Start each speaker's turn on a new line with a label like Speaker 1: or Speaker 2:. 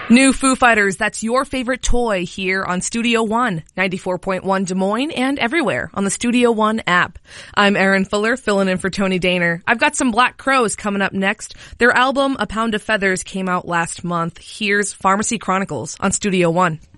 Speaker 1: New Foo Fighters, that's your favorite toy here on Studio One, 94.1 Des Moines and everywhere on the Studio One app. I'm Erin Fuller, filling in for Tony Daner. I've got some Black Crowes coming up next. Their album, A Pound of Feathers, came out last month. Here's Pharmacy Chronicles on Studio One.